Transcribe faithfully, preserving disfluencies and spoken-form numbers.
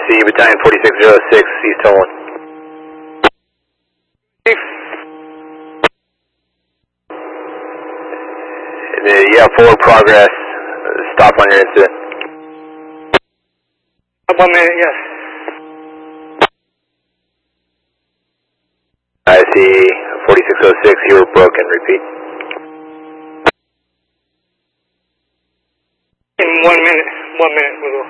see Battalion forty-six oh six, East Toll one. Yeah, forward progress. Stop on your incident. One minute, yes. I see forty-six oh six, you were broken, repeat. In one minute, one minute, we will.